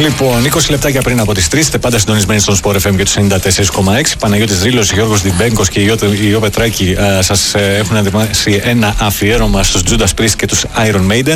Λοιπόν, 20 λεπτάκια πριν από τις 3, είστε πάντα συντονισμένοι στον Sport FM και τους 94,6. Παναγιώτης Ρήλος, Γιώργος Διμπέγκος και η Ιώ Πετράκη σας έχουν ετοιμάσει ένα αφιέρωμα στους Judas Priest και τους Iron Maiden.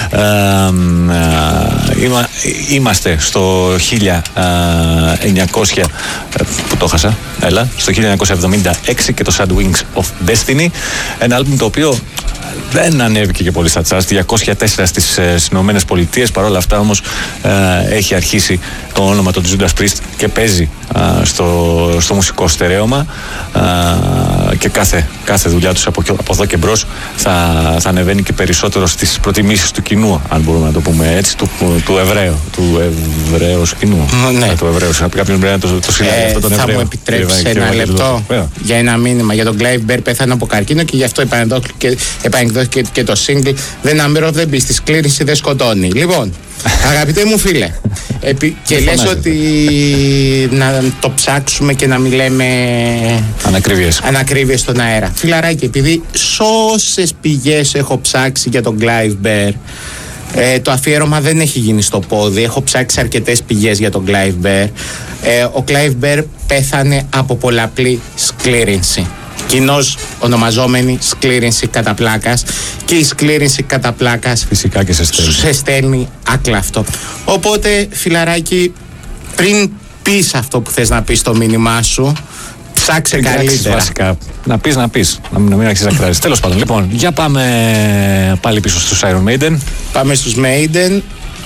Είμαστε στο 1900, που το χάσα, στο 1976 και το Sad Wings of Destiny. Ένα άλμπουμ το οποίο δεν ανέβηκε και πολύ στα τσάρτ, 204 στις Ηνωμένες Πολιτείες. Παρ' όλα αυτά όμως έχει αρχίσει το όνομα των Judas Priest και παίζει στο μουσικό στερέωμα, και κάθε δουλειά τους από εδώ και μπρος θα ανεβαίνει και περισσότερο στις προτιμήσεις του κοινού, αν μπορούμε να το πούμε έτσι, του Εβραίου κοινού. Ναι. Του Εβραίου. Κάποιον πρέπει να το συλλάβει αυτό τον Εβραίο. Θα μου επιτρέψει ένα λεπτό για ένα μήνυμα για τον Clive Bear? Πέθανε από καρκίνο και γι' αυτό επανεκδόθηκε και το single The Number of the Beast. Τη σκλήρυνση δεν σκοτώνει. Λοιπόν, αγαπητέ μου φίλε, και λες ότι να το ψάξουμε και να μην λέμε ανακρίβειες στον αέρα. Φιλαράκι, επειδή σώσες πηγές έχω ψάξει για τον Clive Bear, το αφιέρωμα δεν έχει γίνει στο πόδι. Έχω ψάξει αρκετές πηγές για τον Clive Bear. Ο Clive Bear πέθανε από πολλαπλή σκλήρυνση, κοινώς ονομαζόμενη σκλήρυνση κατά πλάκας, και η σκλήρυνση κατά πλάκας φυσικά και σε στέλνει άκλαυτο. Οπότε, φιλαράκι, πριν πεις αυτό που θες να πεις στο μήνυμά σου, ψάξε καλύτερα. Βασικά. Να πεις, να μην αρχίσεις να κράζεις. Τέλος πάντων, λοιπόν, για πάμε πάλι πίσω στους Iron Maiden. Πάμε στους Maiden.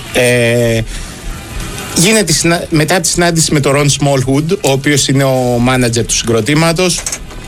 Γίνεται μετά τη συνάντηση με τον Ron Smallwood, ο οποίος είναι ο μάνατζερ του συγκροτήματος,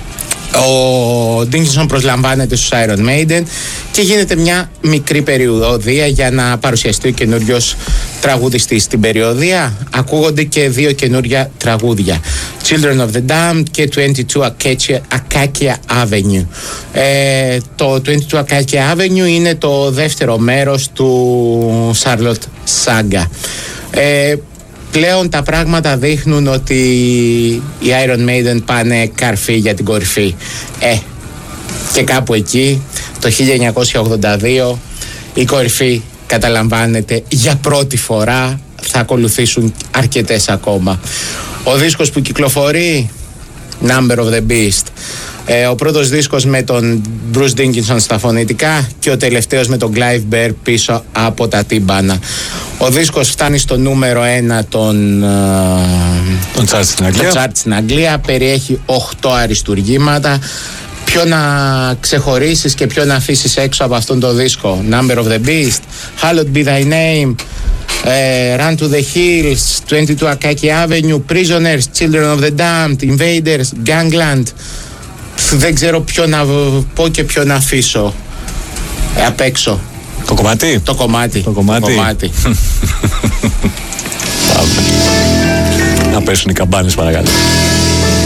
ο Ντίνκινσον προσλαμβάνεται στους Iron Maiden και γίνεται μια μικρή περιοδία για να παρουσιαστεί ο καινούριος τραγουδιστής. Στην περιοδία ακούγονται και 2 καινούρια τραγούδια, Children of the Damned και 22 Acacia Avenue. Το 22 Acacia Avenue είναι το δεύτερο μέρος του Charlotte Saga. Πλέον τα πράγματα δείχνουν ότι οι Iron Maiden πάνε καρφί για την κορυφή. Και κάπου εκεί, το 1982, η κορυφή καταλαμβάνεται για πρώτη φορά. Θα ακολουθήσουν αρκετές ακόμα. Ο δίσκος που κυκλοφορεί, Number of the Beast. Ο πρώτος δίσκος με τον Bruce Dickinson στα φωνητικά και ο τελευταίος με τον Clive Bear πίσω από τα τύμπανα. Ο δίσκος φτάνει στο νούμερο 1 των charts στην Αγγλία. Περιέχει 8 αριστουργήματα. Ποιο να ξεχωρίσεις και ποιο να αφήσεις έξω από αυτόν τον δίσκο? Number of the Beast, Hallowed be thy name, Run to the Hills, 22 Acacia Avenue, Prisoners, Children of the Damned, Invaders, Gangland. Δεν ξέρω ποιο να πω και ποιο να αφήσω απ' έξω. Το κομμάτι. Να πέσουν οι καμπάνες, παρακαλώ.